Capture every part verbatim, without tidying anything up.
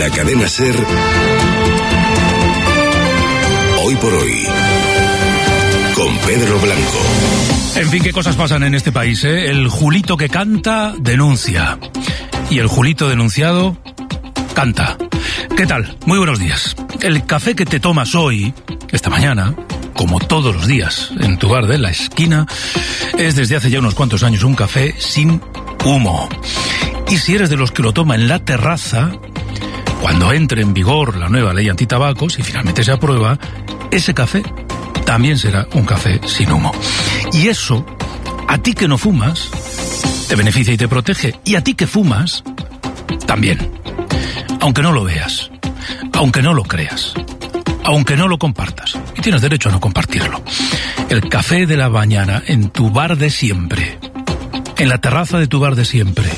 la cadena SER, Hoy por Hoy, con Pedro Blanco. En fin, qué cosas pasan en este país, ¿eh? El Julito que canta, denuncia. Y el Julito denunciado, canta. ¿Qué tal? Muy buenos días. El café que te tomas hoy, esta mañana, como todos los días, en tu bar de la esquina, es desde hace ya unos cuantos años un café sin humo. Y si eres de los que lo toma en la terraza, cuando entre en vigor la nueva ley antitabaco, si finalmente se aprueba, ese café también será un café sin humo. Y eso, a ti que no fumas, te beneficia y te protege. Y a ti que fumas, también. Aunque no lo veas, aunque no lo creas, aunque no lo compartas. Y tienes derecho a no compartirlo. El café de la mañana en tu bar de siempre, en la terraza de tu bar de siempre,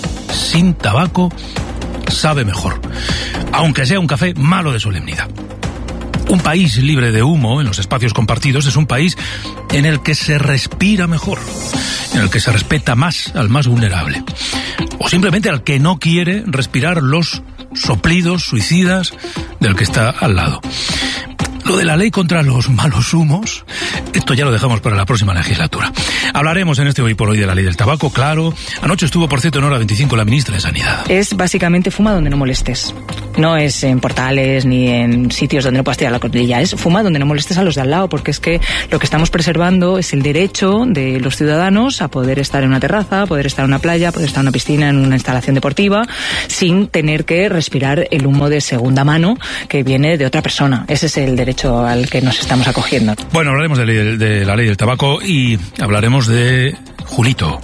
sin tabaco, sabe mejor. Aunque sea un café malo de solemnidad. Un país libre de humo en los espacios compartidos es un país en el que se respira mejor, en el que se respeta más al más vulnerable, o simplemente al que no quiere respirar los soplidos suicidas del que está al lado. Lo de la ley contra los malos humos, esto ya lo dejamos para la próxima legislatura. Hablaremos en este Hoy por Hoy de la ley del tabaco, claro. Anoche estuvo, por cierto, en hora veinticinco la ministra de Sanidad. Es básicamente fuma donde no molestes. No es en portales ni en sitios donde no puedas tirar la cotilla. Es fuma donde no molestes a los de al lado, porque es que lo que estamos preservando es el derecho de los ciudadanos a poder estar en una terraza, a poder estar en una playa, a poder estar en una piscina, en una instalación deportiva, sin tener que respirar el humo de segunda mano que viene de otra persona. Ese es el derecho al que nos estamos acogiendo. Bueno, hablaremos de, ley, de la ley del tabaco y hablaremos de Julito.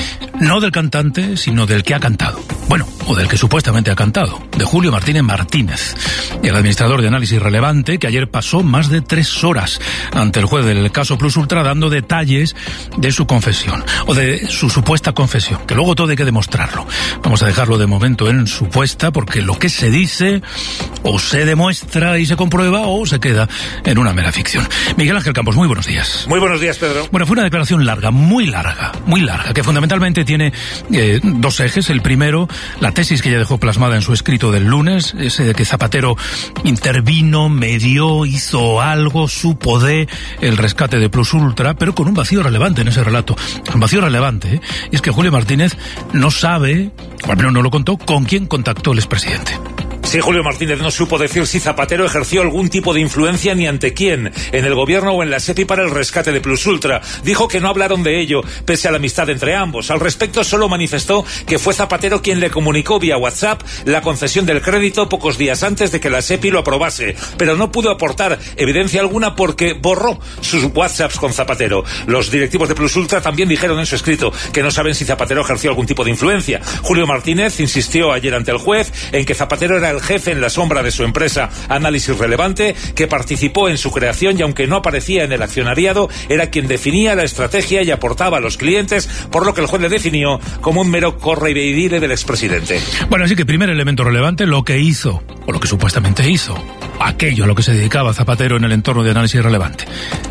No del cantante, sino del que ha cantado. Bueno, o del que supuestamente ha cantado. De Julio Martínez Martínez, el administrador de Análisis Relevante, que ayer pasó más de tres horas ante el juez del caso Plus Ultra dando detalles de su confesión, o de su supuesta confesión, que luego todo hay que demostrarlo. Vamos a dejarlo de momento en supuesta, porque lo que se dice o se demuestra y se comprueba o se queda en una mera ficción. Miguel Ángel Campos, muy buenos días. Muy buenos días, Pedro. Bueno, fue una declaración larga, muy larga, muy larga, que fundamentalmente tiene eh, dos ejes. El primero, la tesis que ya dejó plasmada en su escrito del lunes, ese de que Zapatero intervino, medió, hizo algo, supo de el rescate de Plus Ultra, pero con un vacío relevante en ese relato. Un vacío relevante, ¿eh? Y es que Julio Martínez no sabe, o al menos no lo contó, con quién contactó el expresidente. Sí, Julio Martínez no supo decir si Zapatero ejerció algún tipo de influencia ni ante quién, en el gobierno o en la SEPI para el rescate de Plus Ultra. Dijo que no hablaron de ello, pese a la amistad entre ambos. Al respecto, solo manifestó que fue Zapatero quien le comunicó vía WhatsApp la concesión del crédito pocos días antes de que la SEPI lo aprobase, pero no pudo aportar evidencia alguna porque borró sus WhatsApps con Zapatero. Los directivos de Plus Ultra también dijeron en su escrito que no saben si Zapatero ejerció algún tipo de influencia. Julio Martínez insistió ayer ante el juez en que Zapatero era el jefe en la sombra de su empresa Análisis Relevante, que participó en su creación y aunque no aparecía en el accionariado, era quien definía la estrategia y aportaba a los clientes, por lo que el juez le definió como un mero corre y dire del expresidente. Bueno, así que primer elemento relevante, lo que hizo, o lo que supuestamente hizo, aquello a lo que se dedicaba Zapatero en el entorno de Análisis Relevante.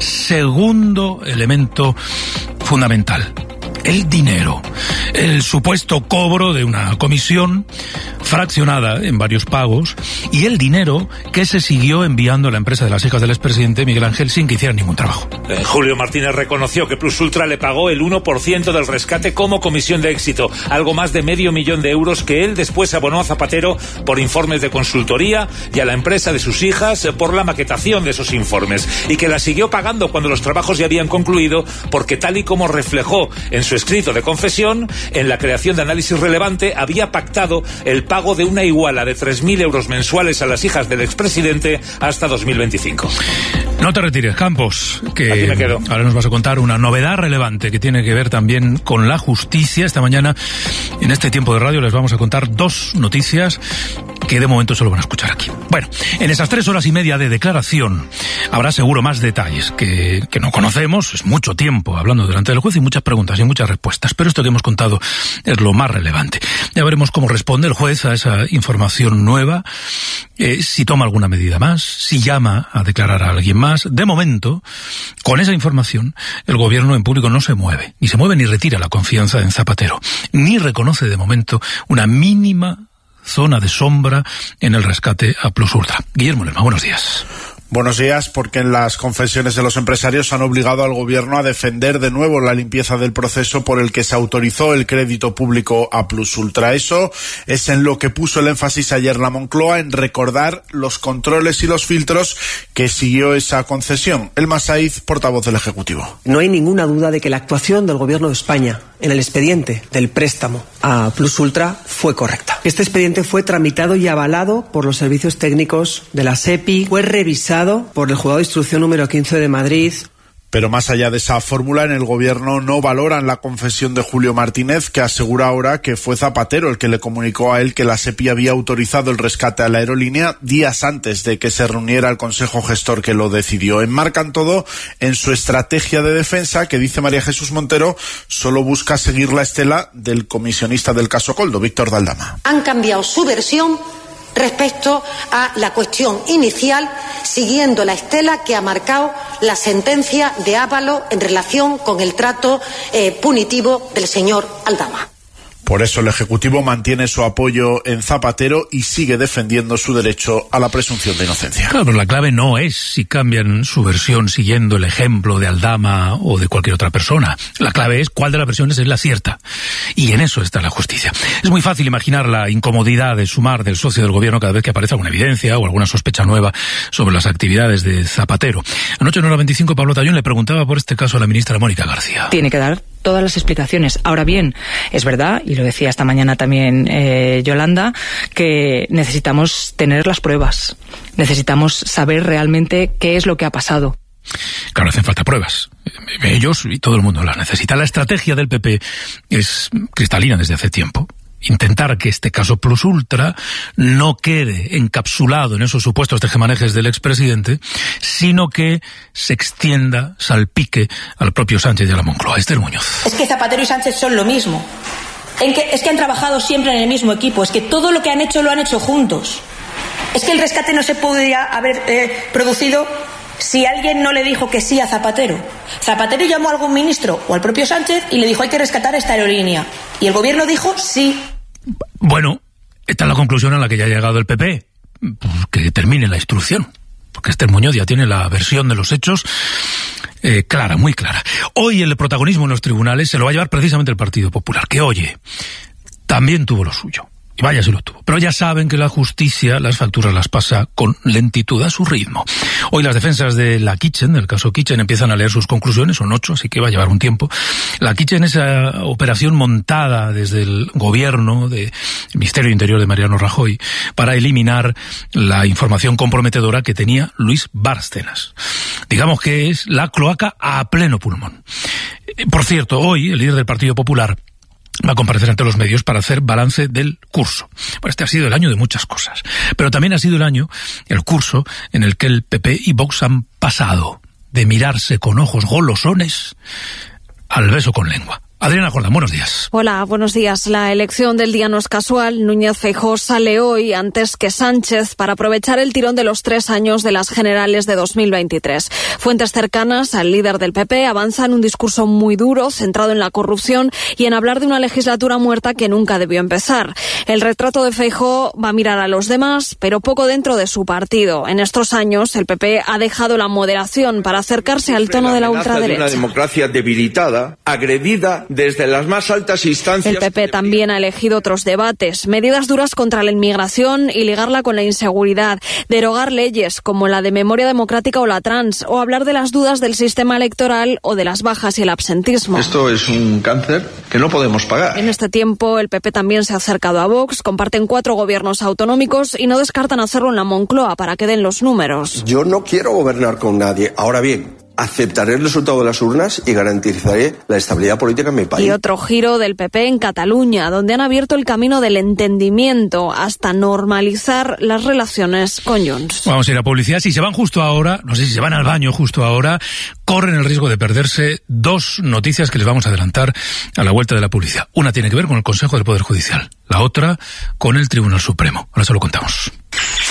Segundo elemento fundamental, el dinero, el supuesto cobro de una comisión fraccionada en varios pagos y el dinero que se siguió enviando a la empresa de las hijas del expresidente Miguel Ángel sin que hiciera ningún trabajo. Eh, Julio Martínez reconoció que Plus Ultra le pagó el uno por ciento del rescate como comisión de éxito, algo más de medio millón de euros que él después abonó a Zapatero por informes de consultoría y a la empresa de sus hijas por la maquetación de esos informes, y que la siguió pagando cuando los trabajos ya habían concluido, porque tal y como reflejó en su escrito de confesión, en la creación de Análisis Relevante había pactado el pago de una iguala de tres mil euros mensuales a las hijas del expresidente hasta dos mil veinticinco. No te retires, Campos, que aquí me quedo. Ahora nos vas a contar una novedad relevante que tiene que ver también con la justicia. Esta mañana, en este tiempo de radio, les vamos a contar dos noticias que de momento solo van a escuchar aquí. Bueno, en esas tres horas y media de declaración habrá seguro más detalles que, que no conocemos. Es mucho tiempo hablando delante del juez y muchas preguntas y muchas respuestas, pero esto que hemos contado es lo más relevante. Ya veremos cómo responde el juez a esa información nueva, eh, si toma alguna medida más, si llama a declarar a alguien más. De momento, con esa información, el gobierno en público no se mueve, ni se mueve ni retira la confianza en Zapatero, ni reconoce de momento una mínima zona de sombra en el rescate a Plus Ultra. Guillermo Lerma, buenos días. Buenos días, porque en las confesiones de los empresarios han obligado al gobierno a defender de nuevo la limpieza del proceso por el que se autorizó el crédito público a Plus Ultra. Eso es en lo que puso el énfasis ayer la Moncloa, en recordar los controles y los filtros que siguió esa concesión. Elma Saiz, portavoz del Ejecutivo. No hay ninguna duda de que la actuación del Gobierno de España en el expediente del préstamo a Plus Ultra fue correcta. Este expediente fue tramitado y avalado por los servicios técnicos de la SEPI, fue revisado por el Juzgado de Instrucción número quince de Madrid. Pero más allá de esa fórmula, en el gobierno no valoran la confesión de Julio Martínez, que asegura ahora que fue Zapatero el que le comunicó a él que la SEPI había autorizado el rescate a la aerolínea días antes de que se reuniera el Consejo Gestor que lo decidió. Enmarcan todo en su estrategia de defensa, que, dice María Jesús Montero, solo busca seguir la estela del comisionista del caso Coldo, Víctor de Aldama. Han cambiado su versión respecto a la cuestión inicial, siguiendo la estela que ha marcado la sentencia de Ábalos en relación con el trato eh, punitivo del señor Aldama. Por eso el Ejecutivo mantiene su apoyo en Zapatero y sigue defendiendo su derecho a la presunción de inocencia. Claro, pero la clave no es si cambian su versión siguiendo el ejemplo de Aldama o de cualquier otra persona. La clave es cuál de las versiones es la cierta. Y en eso está la justicia. Es muy fácil imaginar la incomodidad de sumar del socio del gobierno cada vez que aparece alguna evidencia o alguna sospecha nueva sobre las actividades de Zapatero. Anoche en Hora veinticinco, Pablo Tallón le preguntaba por este caso a la ministra Mónica García. Tiene que dar todas las explicaciones. Ahora bien, es verdad, y lo decía esta mañana también eh, Yolanda, que necesitamos tener las pruebas. Necesitamos saber realmente qué es lo que ha pasado. Claro, hacen falta pruebas. Ellos y todo el mundo las necesita. La estrategia del P P es cristalina desde hace tiempo. Intentar que este caso Plus Ultra no quede encapsulado en esos supuestos tejemanejes del expresidente, sino que se extienda, salpique al propio Sánchez y a la Moncloa. Esther Muñoz. Es que Zapatero y Sánchez son lo mismo. En que, es que han trabajado siempre en el mismo equipo. Es que todo lo que han hecho lo han hecho juntos. Es que el rescate no se podría haber eh, producido si alguien no le dijo que sí a Zapatero. Zapatero llamó a algún ministro o al propio Sánchez y le dijo: hay que rescatar esta aerolínea. Y el gobierno dijo sí. Bueno, esta es la conclusión a la que ya ha llegado el P P. Pues que termine la instrucción. Porque Esther Muñoz ya tiene la versión de los hechos eh, clara, muy clara. Hoy el protagonismo en los tribunales se lo va a llevar precisamente el Partido Popular, que, oye, también tuvo lo suyo. Y vaya si lo tuvo. Pero ya saben que la justicia las facturas las pasa con lentitud, a su ritmo. Hoy las defensas de la Kitchen, del caso Kitchen, empiezan a leer sus conclusiones, son ocho, así que va a llevar un tiempo. La Kitchen, esa operación montada desde el gobierno del Ministerio Interior de Mariano Rajoy para eliminar la información comprometedora que tenía Luis Bárcenas. Digamos que es la cloaca a pleno pulmón. Por cierto, hoy el líder del Partido Popular va a comparecer ante los medios para hacer balance del curso. Bueno, este ha sido el año de muchas cosas, pero también ha sido el año, el curso, en el que el P P y Vox han pasado de mirarse con ojos golosones al beso con lengua. Adriana Jordán, buenos días. Hola, buenos días. La elección del día no es casual. Núñez Feijóo sale hoy antes que Sánchez para aprovechar el tirón de los tres años de las generales de dos mil veintitrés. Fuentes cercanas al líder del P P avanzan un discurso muy duro, centrado en la corrupción y en hablar de una legislatura muerta que nunca debió empezar. El retrato de Feijóo va a mirar a los demás, pero poco dentro de su partido. En estos años, el P P ha dejado la moderación para acercarse al tono de la ultraderecha. De una democracia debilitada, agredida desde las más altas instancias. El P P también ha elegido otros debates, medidas duras contra la inmigración y ligarla con la inseguridad, derogar leyes como la de memoria democrática o la trans, o hablar de las dudas del sistema electoral o de las bajas y el absentismo. Esto es un cáncer que no podemos pagar. En este tiempo, el P P también se ha acercado a Vox, comparten cuatro gobiernos autonómicos y no descartan hacerlo en la Moncloa para que den los números. Yo no quiero gobernar con nadie. Ahora bien, aceptaré el resultado de las urnas y garantizaré la estabilidad política en mi país. Y otro giro del P P en Cataluña, donde han abierto el camino del entendimiento hasta normalizar las relaciones con Junts. Vamos a ir a publicidad. Si se van justo ahora, no sé si se van al baño justo ahora, corren el riesgo de perderse dos noticias que les vamos a adelantar a la vuelta de la publicidad. Una tiene que ver con el Consejo del Poder Judicial, la otra con el Tribunal Supremo. Ahora se lo contamos.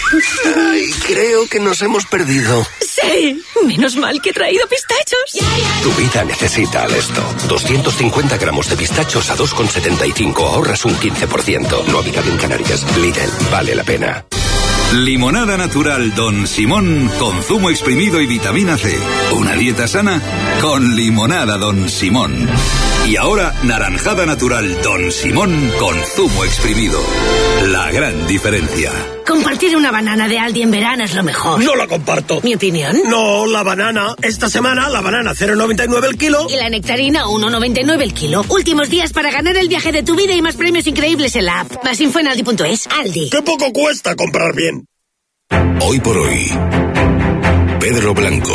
Ay, creo que nos hemos perdido. Sí, menos mal que he traído pistachos. Tu vida necesita Alesto. doscientos cincuenta gramos de pistachos a dos con setenta y cinco. Ahorras un quince por ciento. No habitad en Canarias. Lidl, vale la pena. Limonada natural Don Simón con zumo exprimido y vitamina C. Una dieta sana con limonada Don Simón. Y ahora naranjada natural Don Simón con zumo exprimido. La gran diferencia. Compartir una banana de Aldi en verano es lo mejor. No la comparto. ¿Mi opinión? No, la banana. Esta semana la banana cero coma noventa y nueve el kilo. Y la nectarina uno coma noventa y nueve el kilo. Últimos días para ganar el viaje de tu vida y más premios increíbles en la app. Más info en aldi punto es. Aldi. ¡Qué poco cuesta comprar bien! Hoy por hoy, Pedro Blanco.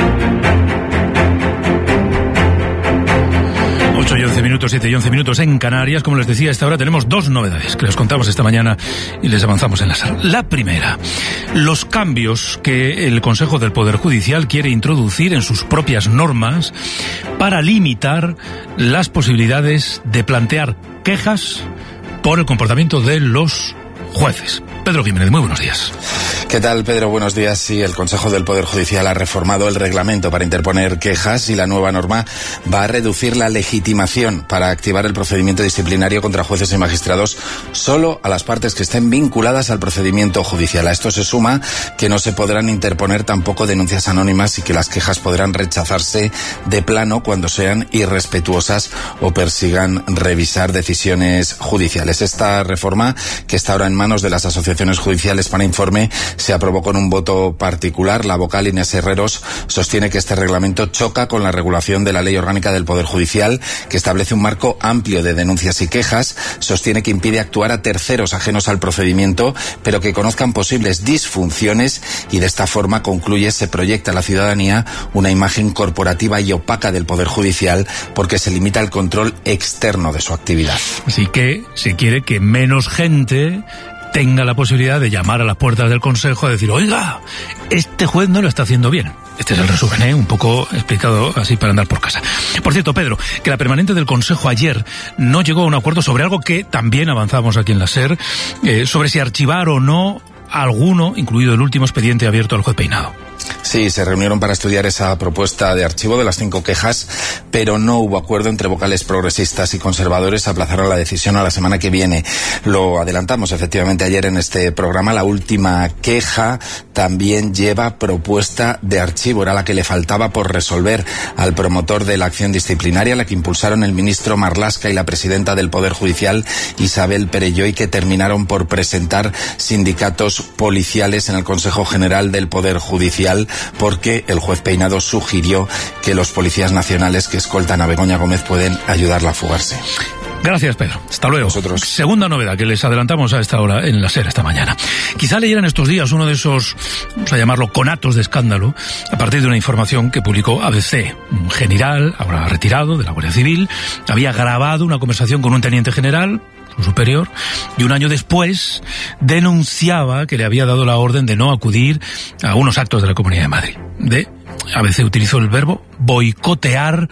ocho y once minutos, siete y once minutos en Canarias. Como les decía, a esta hora tenemos dos novedades que les contamos esta mañana y les avanzamos en la sala. La primera, los cambios que el Consejo del Poder Judicial quiere introducir en sus propias normas para limitar las posibilidades de plantear quejas por el comportamiento de los jueces. Pedro Jiménez, muy buenos días. ¿Qué tal, Pedro? Buenos días. Sí, el Consejo del Poder Judicial ha reformado el reglamento para interponer quejas y la nueva norma va a reducir la legitimación para activar el procedimiento disciplinario contra jueces y magistrados solo a las partes que estén vinculadas al procedimiento judicial. A esto se suma que no se podrán interponer tampoco denuncias anónimas y que las quejas podrán rechazarse de plano cuando sean irrespetuosas o persigan revisar decisiones judiciales. Esta reforma, que está ahora en manos de las asociaciones judiciales para informe, se aprobó con un voto particular. La vocal Inés Herreros sostiene que este reglamento choca con la regulación de la Ley Orgánica del Poder Judicial, que establece un marco amplio de denuncias y quejas. Sostiene que impide actuar a terceros ajenos al procedimiento, pero que conozcan posibles disfunciones, y de esta forma, concluye, se proyecta a la ciudadanía una imagen corporativa y opaca del Poder Judicial porque se limita el control externo de su actividad. Así que se quiere que menos gente tenga la posibilidad de llamar a las puertas del Consejo a decir, oiga, este juez no lo está haciendo bien. Este es el resumen, ¿eh? Un poco explicado así para andar por casa. Por cierto, Pedro, que la permanente del Consejo ayer no llegó a un acuerdo sobre algo que también avanzamos aquí en la SER, eh, sobre si archivar o no alguno, incluido el último expediente abierto al juez Peinado. Sí, se reunieron para estudiar esa propuesta de archivo de las cinco quejas, pero no hubo acuerdo entre vocales progresistas y conservadores. Aplazaron la decisión a la semana que viene. Lo adelantamos efectivamente ayer en este programa. La última queja también lleva propuesta de archivo. Era la que le faltaba por resolver al promotor de la acción disciplinaria, la que impulsaron el ministro Marlaska y la presidenta del Poder Judicial, Isabel Perelló, y que terminaron por presentar sindicatos policiales en el Consejo General del Poder Judicial, porque el juez Peinado sugirió que los policías nacionales que escoltan a Begoña Gómez pueden ayudarla a fugarse. Gracias, Pedro. Hasta luego. Nosotros. Segunda novedad que les adelantamos a esta hora en la SER esta mañana. Quizá leyeran estos días uno de esos, vamos a llamarlo, conatos de escándalo, a partir de una información que publicó A B C. Un general, ahora retirado de la Guardia Civil, había grabado una conversación con un teniente general, su superior, y un año después denunciaba que le había dado la orden de no acudir a unos actos de la Comunidad de Madrid. De, A B C utilizó el verbo boicotear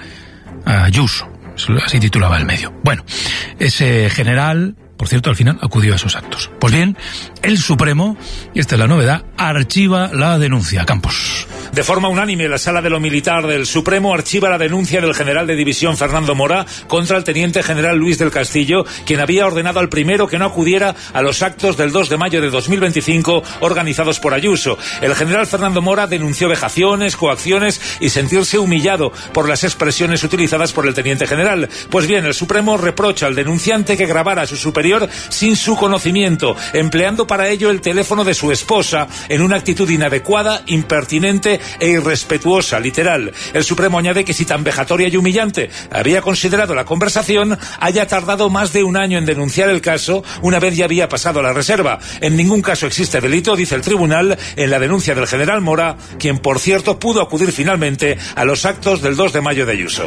a Ayuso. Así titulaba el medio. Bueno, ese general, por cierto, al final acudió a esos actos. Pues bien, el Supremo, y esta es la novedad, archiva la denuncia. Campos. De forma unánime, la Sala de lo Militar del Supremo archiva la denuncia del general de división Fernando Mora contra el teniente general Luis del Castillo, quien había ordenado al primero que no acudiera a los actos del dos de mayo de dos mil veinticinco organizados por Ayuso. El general Fernando Mora denunció vejaciones, coacciones y sentirse humillado por las expresiones utilizadas por el teniente general. Pues bien, el Supremo reprocha al denunciante que grabara a su superior sin su conocimiento, empleando para ello el teléfono de su esposa en una actitud inadecuada, impertinente e irrespetuosa, literal. El Supremo añade que si tan vejatoria y humillante había considerado la conversación, haya tardado más de un año en denunciar el caso, una vez ya había pasado la reserva. En ningún caso existe delito, dice el tribunal, en la denuncia del general Mora, quien por cierto pudo acudir finalmente a los actos del dos de mayo de Ayuso.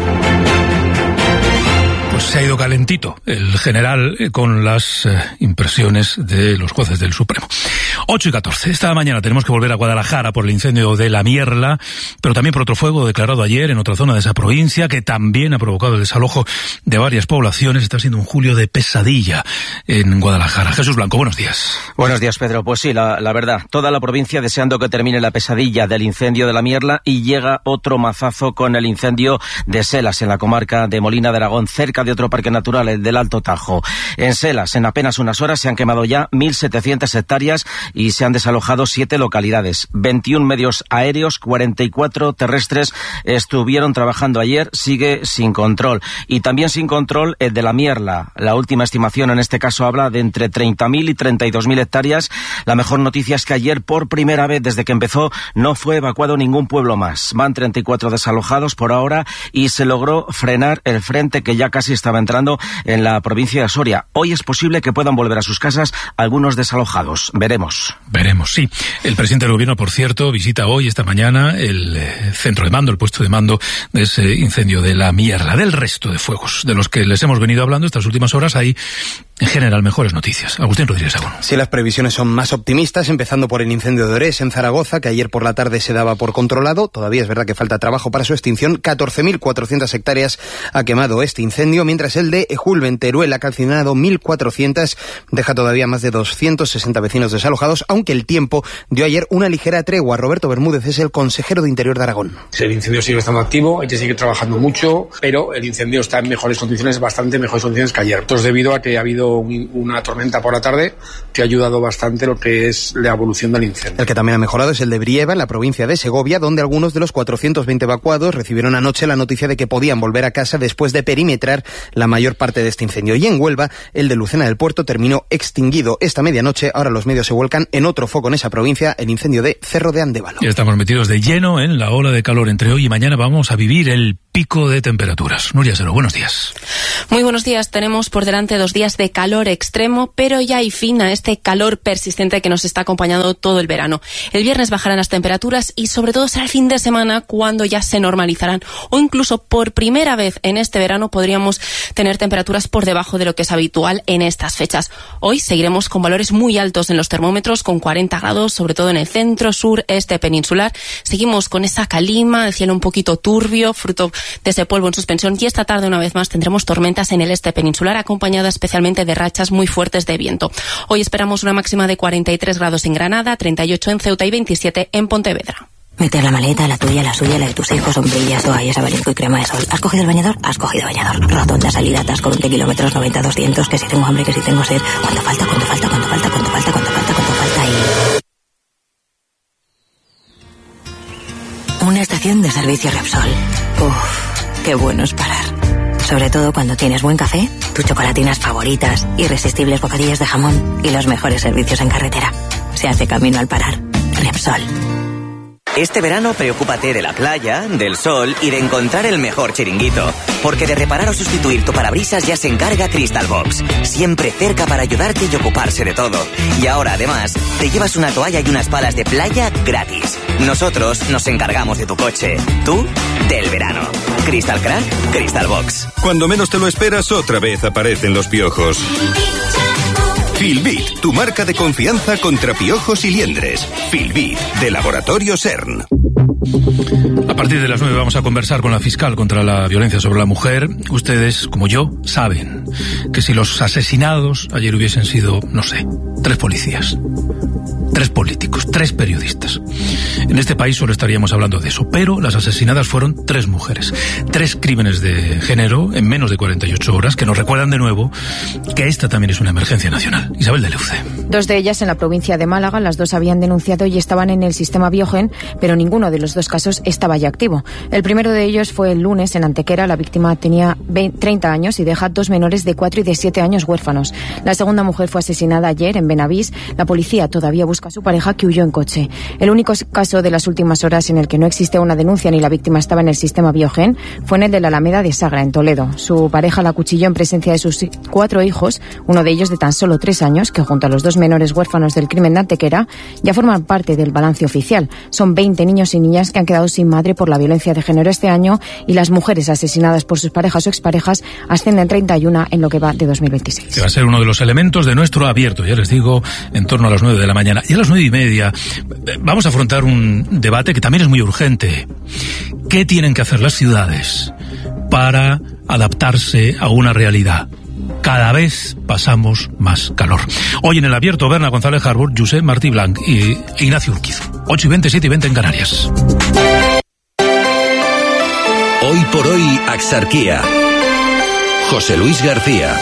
Pues se ha ido calentito el general con las eh, impresiones de los jueces del Supremo. ocho y catorce. Esta mañana tenemos que volver a Guadalajara por el incendio de La Mierla, pero también por otro fuego declarado ayer en otra zona de esa provincia que también ha provocado el desalojo de varias poblaciones. Está siendo un julio de pesadilla en Guadalajara. Jesús Blanco, buenos días. Buenos días, Pedro. Pues sí, la, la verdad, toda la provincia deseando que termine la pesadilla del incendio de La Mierla y llega otro mazazo con el incendio de Selas en la comarca de Molina de Aragón, cerca de otro parque natural, el del Alto Tajo. En Selas, en apenas unas horas, se han quemado ya mil setecientas hectáreas y se han desalojado siete localidades. veintiún medios aéreos, cuarenta y cuatro terrestres estuvieron trabajando ayer, sigue sin control. Y también sin control el de La Mierla. La última estimación en este caso habla de entre treinta mil y treinta y dos mil hectáreas. La mejor noticia es que ayer, por primera vez desde que empezó, no fue evacuado ningún pueblo más. Van treinta y cuatro desalojados por ahora y se logró frenar el frente que ya casi estaba entrando en la provincia de Soria. Hoy es posible que puedan volver a sus casas algunos desalojados. Veremos. Veremos, sí. El presidente del gobierno, por cierto, visita hoy, esta mañana, el eh, centro de mando, el puesto de mando de ese incendio de La Mierla. Del resto de fuegos de los que les hemos venido hablando estas últimas horas, hay en general mejores noticias. Agustín Rodríguez Agón. Sí, las previsiones son más optimistas, empezando por el incendio de Orés en Zaragoza, que ayer por la tarde se daba por controlado. Todavía es verdad que falta trabajo para su extinción. catorce mil cuatrocientas hectáreas ha quemado este incendio, mientras el de Ejulbe en Teruel ha calcinado mil cuatrocientas, deja todavía más de doscientos sesenta vecinos desalojados, aunque el tiempo dio ayer una ligera tregua. Roberto Bermúdez es el consejero de Interior de Aragón. El incendio sigue estando activo, hay que seguir trabajando mucho, pero el incendio está en mejores condiciones, bastante mejores condiciones que ayer. Esto es debido a que ha habido un, una tormenta por la tarde que ha ayudado bastante lo que es la evolución del incendio. El que también ha mejorado es el de Brieva, en la provincia de Segovia, donde algunos de los cuatrocientos veinte evacuados recibieron anoche la noticia de que podían volver a casa después de perimetrar la mayor parte de este incendio. Y en Huelva, el de Lucena del Puerto terminó extinguido esta medianoche. Ahora los medios se vuelcan en otro foco en esa provincia, el incendio de Cerro de Andévalo. Y estamos metidos de lleno en la ola de calor. Entre hoy y mañana vamos a vivir el pico de temperaturas. Nuria Sero, buenos días. Muy buenos días. Tenemos por delante dos días de calor extremo, pero ya hay fin a este calor persistente que nos está acompañando todo el verano. El viernes bajarán las temperaturas y sobre todo será el fin de semana cuando ya se normalizarán, o incluso por primera vez en este verano podríamos tener temperaturas por debajo de lo que es habitual en estas fechas. Hoy seguiremos con valores muy altos en los termómetros, con cuarenta grados, sobre todo en el centro, sur, este peninsular. Seguimos con esa calima, el cielo un poquito turbio, fruto de ese polvo en suspensión, y esta tarde una vez más tendremos tormentas en el este peninsular, acompañadas especialmente de rachas muy fuertes de viento. Hoy esperamos una máxima de cuarenta y tres grados en Granada, treinta y ocho en Ceuta y veintisiete en Pontevedra. Meter la maleta, la tuya, la suya, la de tus hijos, sombrillas, toallas, abanico y crema de sol. ¿Has cogido el bañador? Has cogido bañador. Rotonda, salida, atasco, veinte kilómetros, noventa, doscientos, que si tengo hambre, que si tengo sed. ¿Cuánto falta? ¿Cuánto falta? ¿Cuánto falta? ¿Cuánto falta? ¿Cuánto falta? ¿Cuánto falta? Y... una estación de servicio Repsol. Uff, qué bueno es parar. Sobre todo cuando tienes buen café, tus chocolatinas favoritas, irresistibles bocadillos de jamón y los mejores servicios en carretera. Se hace camino al parar. Repsol. Este verano preocúpate de la playa, del sol y de encontrar el mejor chiringuito. Porque de reparar o sustituir tu parabrisas ya se encarga Crystal Box. Siempre cerca para ayudarte y ocuparse de todo. Y ahora además te llevas una toalla y unas palas de playa gratis. Nosotros nos encargamos de tu coche. Tú, del verano. Crystal Crack, Crystal Box. Cuando menos te lo esperas, otra vez aparecen los piojos. Filbit, tu marca de confianza contra piojos y liendres. Filbit, de Laboratorio CERN. A partir de las nueve vamos a conversar con la fiscal contra la violencia sobre la mujer. Ustedes, como yo, saben que si los asesinados ayer hubiesen sido, no sé, tres policías, tres políticos, tres periodistas, en este país solo estaríamos hablando de eso. Pero las asesinadas fueron tres mujeres. Tres crímenes de género en menos de cuarenta y ocho horas que nos recuerdan de nuevo que esta también es una emergencia nacional. Isabel de Leuce. Dos de ellas en la provincia de Málaga. Las dos habían denunciado y estaban en el sistema Biogen, pero ninguno de los dos casos estaba ya activo. El primero de ellos fue el lunes en Antequera. La víctima tenía treinta años y deja dos menores de cuatro y de siete años huérfanos. La segunda mujer fue asesinada ayer en Benavís. La policía todavía busca a su pareja, que huyó en coche. El único caso de las últimas horas en el que no existe una denuncia ni la víctima estaba en el sistema Biogen fue en el de la Alameda de Sagra, en Toledo. Su pareja la acuchilló en presencia de sus cuatro hijos, uno de ellos de tan solo tres años, que junto a los dos menores huérfanos del crimen de Antequera ya forman parte del balance oficial. Son veinte niños y niñas que han quedado sin madre por la violencia de género este año y las mujeres asesinadas por sus parejas o exparejas ascienden treinta y una en lo que va de dos mil veintiséis. Que va a ser uno de los elementos de nuestro abierto, ya les digo, en torno a las nueve de la mañana. Y a las nueve y media vamos a afrontar un debate que también es muy urgente. ¿Qué tienen que hacer las ciudades para adaptarse a una realidad? Cada vez pasamos más calor. Hoy en el abierto, Berna González Harbour, Josep Martí Blanc y Ignacio Urquizo. ocho y veinte, siete y veinte en Canarias. Hoy por hoy, Axarquía. José Luis García.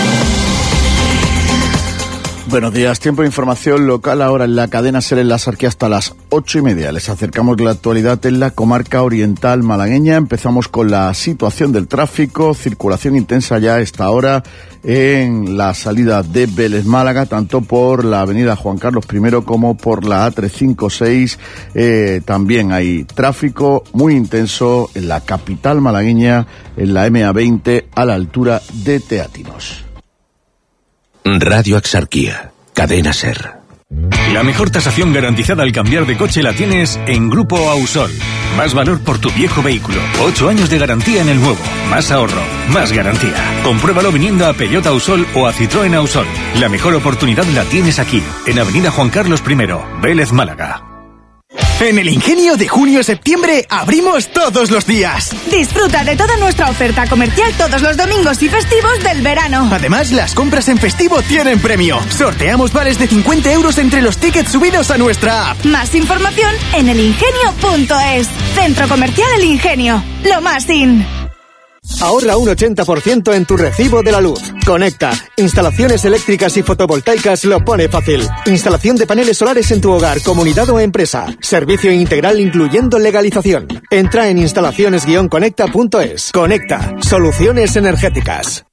Buenos días, tiempo de información local ahora en la cadena SER en la Axarquía hasta las ocho y media. Les acercamos la actualidad en la comarca oriental malagueña. Empezamos con la situación del tráfico, circulación intensa ya a esta hora en la salida de Vélez Málaga, tanto por la avenida Juan Carlos primero como por la A trescientos cincuenta y seis. Eh, también hay tráfico muy intenso en la capital malagueña, en la M A veinte a la altura de Teatinos. Radio Axarquía, cadena SER. La mejor tasación garantizada al cambiar de coche la tienes en Grupo Ausol. Más valor por tu viejo vehículo. Ocho años de garantía en el nuevo. Más ahorro, más garantía. Compruébalo viniendo a Peugeot Ausol o a Citroën Ausol. La mejor oportunidad la tienes aquí, en Avenida Juan Carlos primero, Vélez, Málaga. En el Ingenio de junio-septiembre abrimos todos los días. Disfruta de toda nuestra oferta comercial todos los domingos y festivos del verano. Además, las compras en festivo tienen premio. Sorteamos vales de cincuenta euros entre los tickets subidos a nuestra app. Más información en elingenio punto es. Centro Comercial El Ingenio. Lo más in. Ahorra un ochenta por ciento en tu recibo de la luz. Conecta. Instalaciones eléctricas y fotovoltaicas lo pone fácil. Instalación de paneles solares en tu hogar, comunidad o empresa. Servicio integral incluyendo legalización. Entra en instalaciones guion conecta punto es. Conecta. Soluciones energéticas.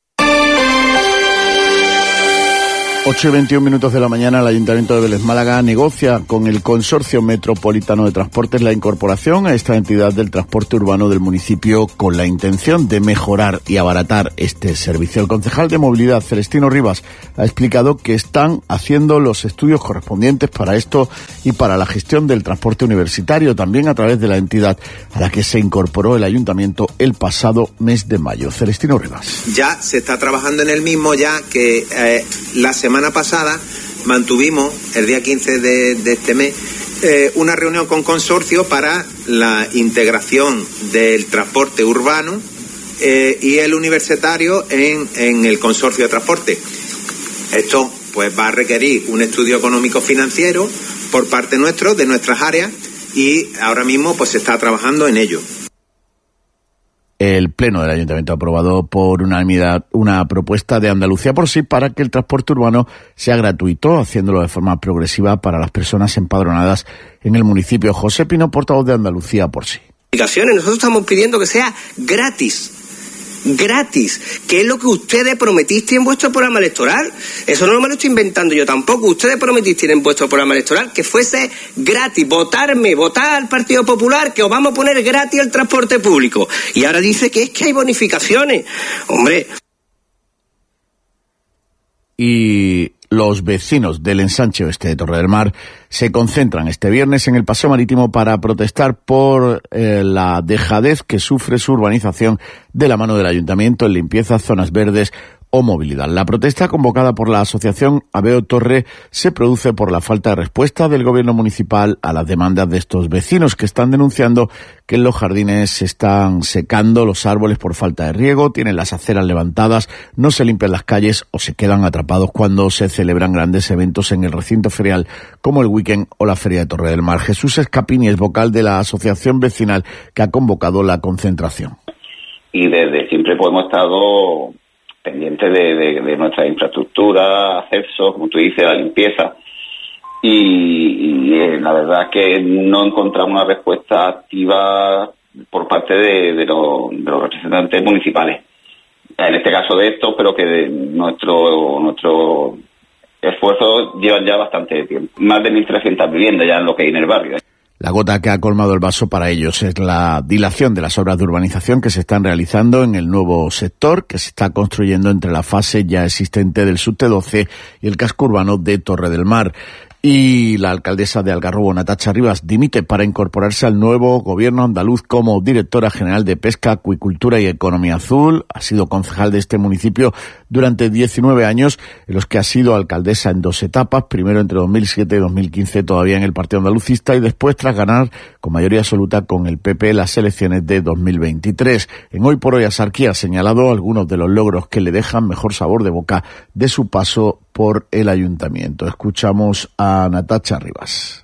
ocho y veintiún minutos de la mañana, el Ayuntamiento de Vélez Málaga negocia con el Consorcio Metropolitano de Transportes la incorporación a esta entidad del transporte urbano del municipio con la intención de mejorar y abaratar este servicio. El concejal de Movilidad, Celestino Rivas, ha explicado que están haciendo los estudios correspondientes para esto y para la gestión del transporte universitario, también a través de la entidad a la que se incorporó el Ayuntamiento el pasado mes de mayo. Celestino Rivas. Ya se está trabajando en el mismo, ya que eh, la semana La semana pasada mantuvimos, el día quince de, de este mes, eh, una reunión con consorcio para la integración del transporte urbano eh, y el universitario en, en el consorcio de transporte. Esto pues va a requerir un estudio económico financiero por parte nuestro, de nuestras áreas, y ahora mismo pues se está trabajando en ello. El Pleno del Ayuntamiento ha aprobado por unanimidad una propuesta de Andalucía por sí para que el transporte urbano sea gratuito, haciéndolo de forma progresiva para las personas empadronadas en el municipio. José Pino, portavoz de Andalucía por sí. Nosotros estamos pidiendo que sea gratis. Gratis, que es lo que ustedes prometisteis en vuestro programa electoral. Eso no me lo estoy inventando yo tampoco. Ustedes prometisteis en vuestro programa electoral que fuese gratis. Votarme, votar al Partido Popular, que os vamos a poner gratis el transporte público. Y ahora dice que es que hay bonificaciones. Hombre. Y los vecinos del ensanche oeste de Torre del Mar se concentran este viernes en el Paseo Marítimo para protestar por eh, la dejadez que sufre su urbanización de la mano del Ayuntamiento en limpieza, zonas verdes o movilidad. La protesta convocada por la asociación Aveo Torre se produce por la falta de respuesta del gobierno municipal a las demandas de estos vecinos que están denunciando que en los jardines se están secando los árboles por falta de riego, tienen las aceras levantadas, no se limpian las calles o se quedan atrapados cuando se celebran grandes eventos en el recinto ferial como el Weekend o la Feria de Torre del Mar. Jesús Escapini es vocal de la asociación vecinal que ha convocado la concentración. Y desde siempre pues, hemos estado pendientes de, de, de nuestra infraestructura, acceso, como tú dices, la limpieza. Y, y eh, la verdad es que no encontramos una respuesta activa por parte de, de, los, de los representantes municipales. En este caso de estos, pero que de nuestro nuestro esfuerzo llevan ya bastante tiempo. Más de mil trescientas viviendas ya en lo que hay en el barrio. La gota que ha colmado el vaso para ellos es la dilación de las obras de urbanización que se están realizando en el nuevo sector que se está construyendo entre la fase ya existente del subte doce y el casco urbano de Torre del Mar. Y la alcaldesa de Algarrobo, Natacha Rivas, dimite para incorporarse al nuevo gobierno andaluz como directora general de Pesca, Acuicultura y Economía Azul. Ha sido concejal de este municipio durante diecinueve años, en los que ha sido alcaldesa en dos etapas, primero entre dos mil siete y dos mil quince todavía en el Partido Andalucista y después tras ganar con mayoría absoluta con el P P las elecciones de dos mil veintitrés. En Hoy por Hoy Asarquía ha señalado algunos de los logros que le dejan mejor sabor de boca de su paso por el ayuntamiento. Escuchamos a Natacha Rivas.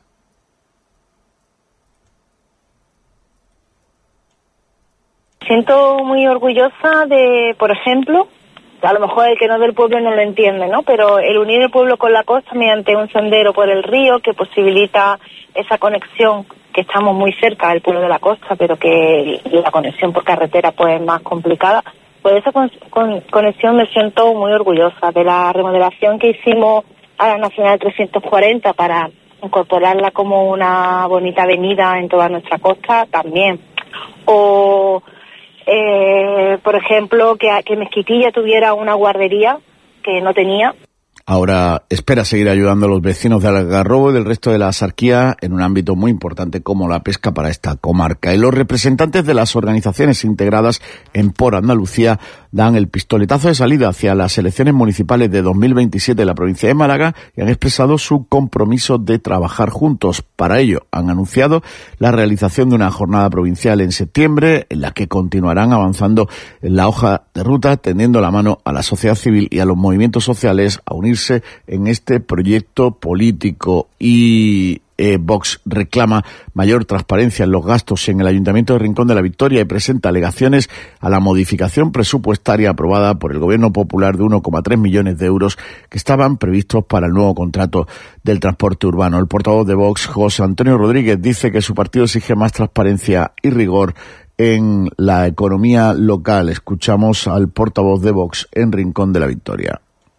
Siento muy orgullosa de, por ejemplo, a lo mejor el que no es del pueblo no lo entiende, ¿no? Pero el unir el pueblo con la costa mediante un sendero por el río que posibilita esa conexión, que estamos muy cerca del pueblo de la costa, pero que la conexión por carretera pues es más complicada. Pues esa con, con, conexión me siento muy orgullosa de la remodelación que hicimos a la Nacional trescientos cuarenta para incorporarla como una bonita avenida en toda nuestra costa también. O, eh, por ejemplo, que, que Mezquitilla tuviera una guardería que no tenía. Ahora espera seguir ayudando a los vecinos de Algarrobo y del resto de la Asarquía en un ámbito muy importante como la pesca para esta comarca. Y los representantes de las organizaciones integradas en Por Andalucía dan el pistoletazo de salida hacia las elecciones municipales de dos mil veintisiete en la provincia de Málaga y han expresado su compromiso de trabajar juntos. Para ello han anunciado la realización de una jornada provincial en septiembre en la que continuarán avanzando en la hoja de ruta, tendiendo la mano a la sociedad civil y a los movimientos sociales a unirse en este proyecto político. Y eh, Vox reclama mayor transparencia en los gastos en el Ayuntamiento de Rincón de la Victoria y presenta alegaciones a la modificación presupuestaria aprobada por el Gobierno Popular de uno coma tres millones de euros que estaban previstos para el nuevo contrato del transporte urbano. El portavoz de Vox, José Antonio Rodríguez, dice que su partido exige más transparencia y rigor en la economía local. Escuchamos al portavoz de Vox en Rincón de la Victoria.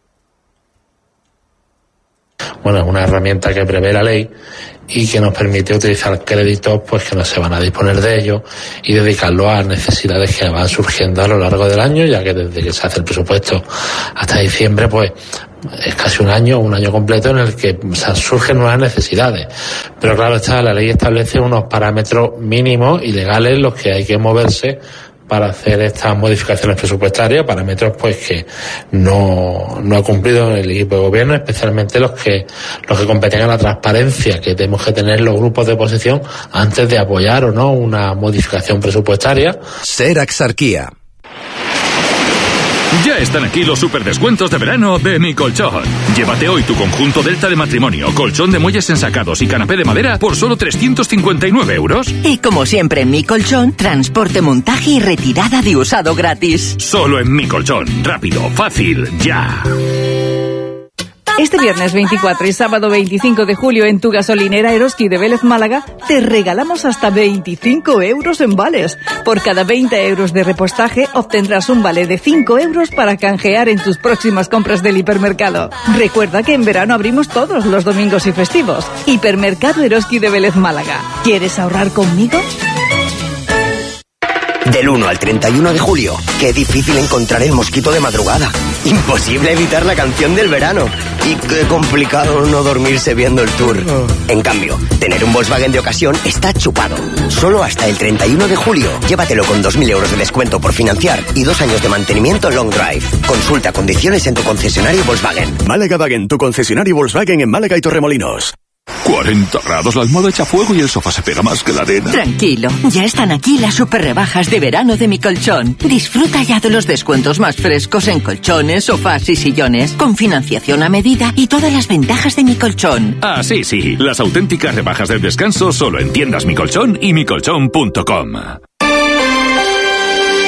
Bueno, es una herramienta que prevé la ley y que nos permite utilizar créditos pues que no se van a disponer de ellos y dedicarlos a necesidades que van surgiendo a lo largo del año, ya que desde que se hace el presupuesto hasta diciembre pues es casi un año, un año completo en el que o sea, surgen nuevas necesidades. Pero claro está, la ley establece unos parámetros mínimos y legales en los que hay que moverse para hacer estas modificaciones presupuestarias, parámetros pues que no, no ha cumplido el equipo de gobierno, especialmente los que los que competen a la transparencia que tenemos que tener los grupos de oposición antes de apoyar o no una modificación presupuestaria. Ser Axarquía. Ya están aquí los superdescuentos de verano de Mi Colchón. Llévate hoy tu conjunto Delta de matrimonio, colchón de muelles ensacados y canapé de madera por solo trescientos cincuenta y nueve euros. Y como siempre en Mi Colchón, transporte, montaje y retirada de usado gratis. Solo en Mi Colchón. Rápido, fácil, ya. Este viernes veinticuatro y sábado veinticinco de julio en tu gasolinera Eroski de Vélez Málaga te regalamos hasta veinticinco euros en vales. Por cada veinte euros de repostaje obtendrás un vale de cinco euros para canjear en tus próximas compras del hipermercado. Recuerda que en verano abrimos todos los domingos y festivos. Hipermercado Eroski de Vélez Málaga. ¿Quieres ahorrar conmigo? Del uno al treinta y uno de julio, qué difícil encontrar el mosquito de madrugada. Imposible evitar la canción del verano. Y qué complicado no dormirse viendo el tour. En cambio, tener un Volkswagen de ocasión está chupado. Solo hasta el treinta y uno de julio. Llévatelo con dos mil euros de descuento por financiar y dos años de mantenimiento long drive. Consulta condiciones en tu concesionario Volkswagen. Málaga Wagen, tu concesionario Volkswagen en Málaga y Torremolinos. cuarenta grados, la almohada echa fuego y el sofá se pega más que la arena. Tranquilo, ya están aquí las super rebajas de verano de Mi Colchón. Disfruta ya de los descuentos más frescos en colchones, sofás y sillones, con financiación a medida y todas las ventajas de Mi Colchón. Ah, sí, sí, las auténticas rebajas del descanso solo en tiendas Mi Colchón y mi colchón punto com.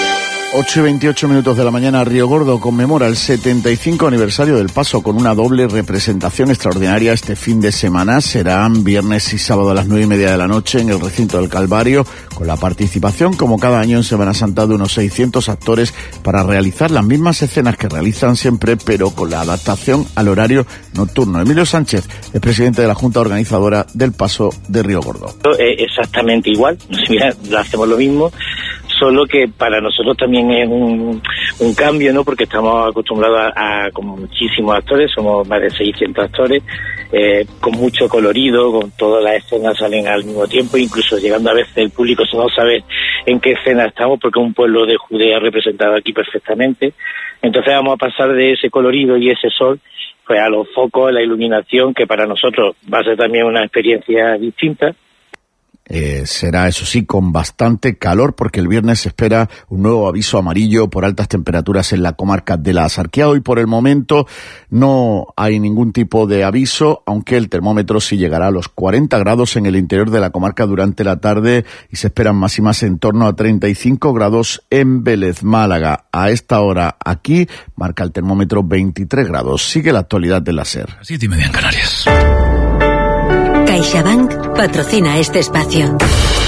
ocho y veintiocho minutos de la mañana, Río Gordo conmemora el setenta y cinco aniversario del paso con una doble representación extraordinaria este fin de semana. Serán viernes y sábado a las nueve y media de la noche en el recinto del Calvario, con la participación, como cada año en Semana Santa, de unos seiscientos actores para realizar las mismas escenas que realizan siempre, pero con la adaptación al horario nocturno. Emilio Sánchez es presidente de la Junta Organizadora del Paso de Río Gordo. Exactamente igual, mira, hacemos lo mismo, solo que para nosotros también es un, un cambio, ¿no? Porque estamos acostumbrados a, a con muchísimos actores, somos más de seiscientos actores, eh, con mucho colorido, con todas las escenas salen al mismo tiempo, incluso llegando a veces el público no sabe en qué escena estamos, porque es un pueblo de Judea representado aquí perfectamente. Entonces vamos a pasar de ese colorido y ese sol pues a los focos, la iluminación, que para nosotros va a ser también una experiencia distinta. Eh, será, eso sí, con bastante calor, porque el viernes se espera un nuevo aviso amarillo por altas temperaturas en la comarca de la Axarquía. Hoy, por el momento, no hay ningún tipo de aviso, aunque el termómetro sí llegará a los cuarenta grados en el interior de la comarca durante la tarde, y se esperan máximas en torno a treinta y cinco grados en Vélez, Málaga. A esta hora aquí marca el termómetro veintitrés grados. Sigue la actualidad de la SER. Siete y media en Canarias. CaixaBank patrocina este espacio.